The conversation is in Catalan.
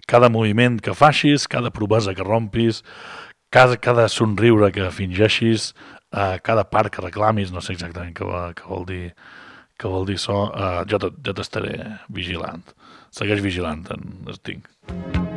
cada moviment que facis, cada promesa que rompis, cada somriure que fingeixis, cada part que reclamis, no sé exactament què vol dir això, jo t'estaré vigilant. Segueix vigilant, en Sting.